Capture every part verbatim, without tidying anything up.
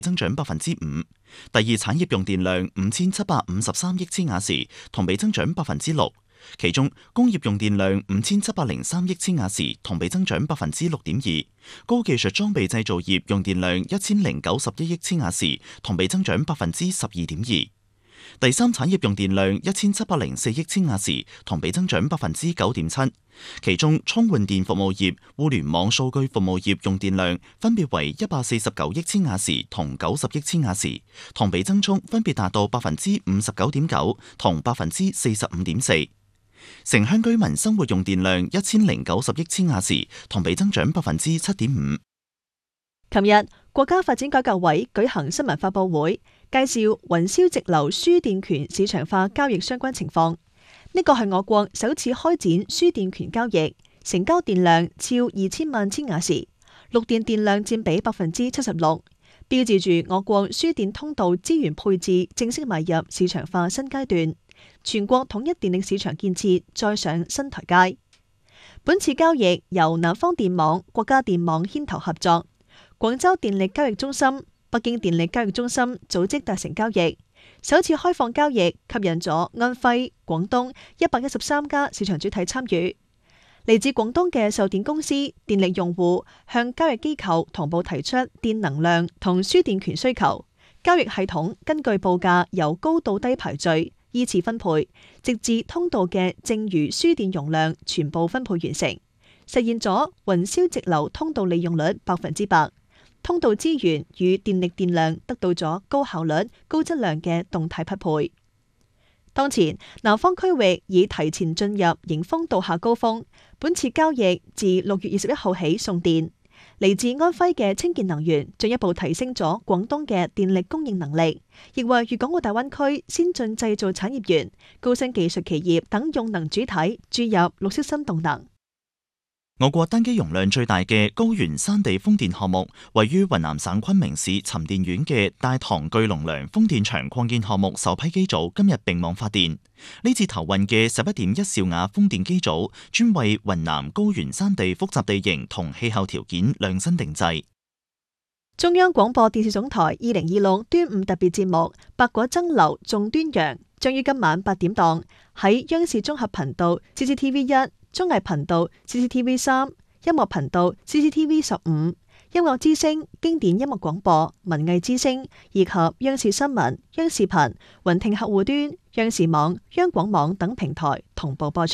增長百分之五。第二產業用電量五千七百五十三億千瓦時，同比增長百分之六。其中工業用電量五千七百零三億千瓦時，同比增長百分之六點二。高技術裝備製造業用電量一千零九十一億千瓦時，同比增長百分之十二點二。第三產業用電量一千七百零四億千瓦時，同比增長百分之九點七。其中充換電服務業、互聯網數據服務業用電量分別為一百四十九億千瓦時同九十億千瓦時，同比增速分別達到百分之五十九點九同百分之四十五點四。城鄉居民生活用電量一千零九十億千瓦時，同比增長百分之七點五。 琴日國家發展改革委舉行新聞發佈會，介紹雲霄直流輸電權市場化交易相關情況。呢個係我國首次開展輸電權交易，成交電量超二千萬千瓦時，綠電電量佔比百分之七十六，標誌住我國輸電通道資源配置正式邁入市場化新階段，全國統一電力市場建設再上新台階。本次交易由南方電網、國家電網牽頭合作，廣州電力交易中心、北京電力交易中心組織達成交易。首次開放交易吸引咗安徽、廣東一百一十三家市場主體參與。嚟自廣東嘅售電公司、電力用戶向交易機構同步提出電能量同輸電權需求，交易系統根據報價由高到低排序，依次分配，直至通道嘅剩餘輸電容量全部分配完成，實現咗雲霄直流通道利用率百分之百。通道資源與電力電量得到咗高效率、高質量嘅動態匹配。當前南方區域已提前進入迎風度夏高峰，本次交易自六月二十一號起送電。嚟自安徽嘅清潔能源進一步提升咗廣東嘅電力供應能力，亦為粵港澳大灣區先進製造產業園、高新技術企業等用能主體注入綠色新動能。 我國單機容量最大嘅高原山地風電項目，位於雲南省昆明市沉澱縣嘅大唐巨龍梁風電場擴建項目首批機組今日併網發電。呢次投運嘅十一點一兆瓦風電機組，專為雲南高原山地複雜地形同氣候條件量身定製。 中央廣播電視總台二零二六端午特別節目《百果爭流頌端陽》將於今晚八點檔喺央視綜合頻道 C C T V 一。綜藝頻道 C C T V 三、音樂頻道 C C T V 十五、音樂之聲、經典音樂廣播、文藝之聲以及央視新聞、央視頻、雲聽客戶端、央視網、央廣網等平台同步播出。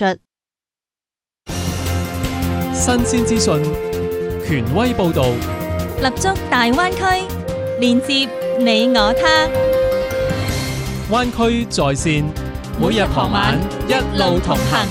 新鮮資訊，權威報導， 立足大灣區，連接你我他。 灣區在線，每日傍晚一路同行。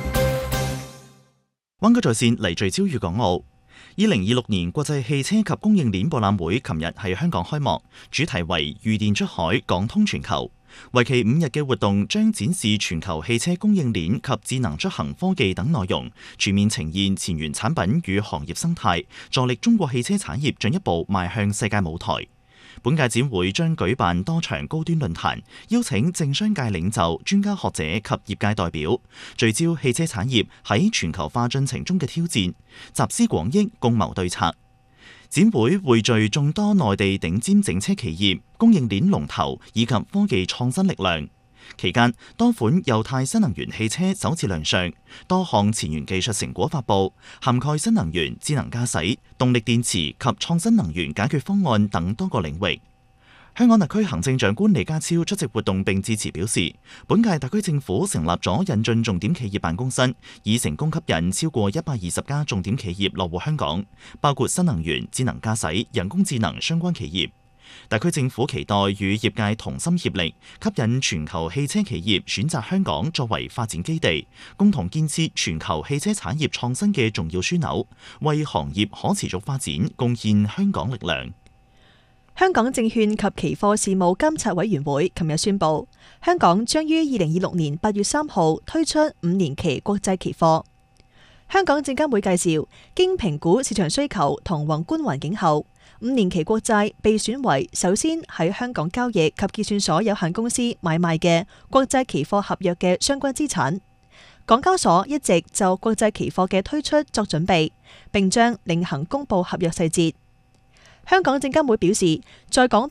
灣區在線嚟聚焦粵港澳。二零二六年國際汽車及供應鏈博覽會琴日喺香港開幕，主題為御電出海，港通全球。為期五日嘅活動將展示全球汽車供應鏈及智能出行科技等內容，全面呈現前沿產品與行業生態，助力中國汽車產業進一步邁向世界舞台。本屆展會將舉辦多場高端論壇，邀請政商界領袖、專家學者及業界代表，聚焦汽車產業喺全球化進程中嘅挑戰，集思廣益，共謀對策。展會匯聚眾多內地頂尖整車企業、供應鏈龍頭以及科技創新力量。期間，多款油態新能源汽車首次亮相，多項前沿技術成果發布，涵蓋新能源、智能駕駛、動力電池及創新能源解決方案等多個領域。香港特區行政長官李家超出席活動並致辭表示，本屆特區政府成立咗引進重點企業辦公室，已成功吸引超過一百二十家重點企業落戶香港，包括新能源、智能駕駛、人工智能相關企業。特區政府期待與業界同心協力，吸引全球汽車企業選擇香港作為發展基地，共同建設全球汽車產業創新嘅重要樞紐，為行業可持續發展貢獻香港力量。 香港證券及期貨事務監察委員會琴日宣布，香港將於二零二六年八月三號推出五年期國債期貨。香港證監會介紹，經評估市場需求同宏觀環境後，五年期國債被選為首先喺香港交易及結算所有限公司買賣嘅國債期貨合約嘅相關資產。港交所一直就國債期貨嘅推出作準備，並將另行公佈合約細節。香港證監會表示，在港